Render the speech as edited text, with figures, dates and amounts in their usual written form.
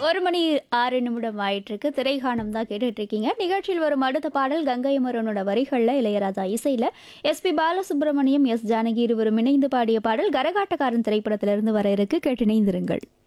1 மணி 6 நிமிடம் ஆயிட்டிருக்கு. திரைகானம் தான் கேட்டுட்டு இருக்கீங்க. நிகழ்ச்சியில் வரும் அடுத்த பாடல் கங்கை அமரனோட வரிகள்ல இளையராஜா இசையில எஸ்பி பாலசுப்ரமணியம், எஸ் ஜானகி இருவரும் இணைந்து பாடிய பாடல் கரகாட்டக்காரன் திரைப்படத்திலிருந்து வர இருக்கு. கேட்டு இணைந்திருங்கள்.